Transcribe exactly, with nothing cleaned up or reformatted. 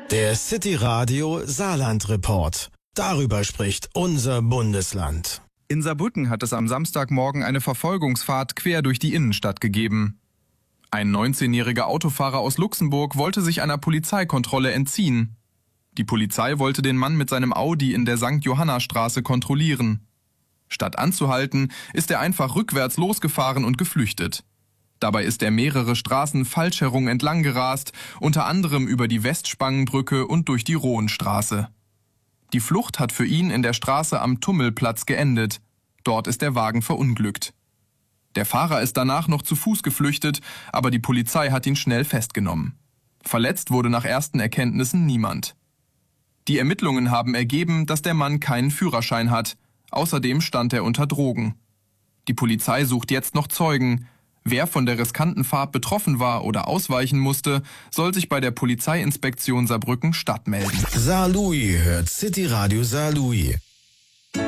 Der City Radio Saarland Report. Darüber spricht unser Bundesland. In Saarbrücken hat es am Samstagmorgen eine Verfolgungsfahrt quer durch die Innenstadt gegeben. Ein neunzehnjähriger Autofahrer aus Luxemburg wollte sich einer Polizeikontrolle entziehen. Die Polizei wollte den Mann mit seinem Audi in der Sankt Johanna-Straße kontrollieren. Statt anzuhalten, ist er einfach rückwärts losgefahren und geflüchtet. Dabei ist er mehrere Straßen falsch herum entlang gerast, unter anderem über die Westspangenbrücke und durch die Rohenstraße. Die Flucht hat für ihn in der Straße am Tummelplatz geendet. Dort ist der Wagen verunglückt. Der Fahrer ist danach noch zu Fuß geflüchtet, aber die Polizei hat ihn schnell festgenommen. Verletzt wurde nach ersten Erkenntnissen niemand. Die Ermittlungen haben ergeben, dass der Mann keinen Führerschein hat. Außerdem stand er unter Drogen. Die Polizei sucht jetzt noch Zeugen. Wer von der riskanten Fahrt betroffen war oder ausweichen musste, soll sich bei der Polizeiinspektion Saarbrücken Stadt melden. Saarlouis hört City Radio Saarlouis.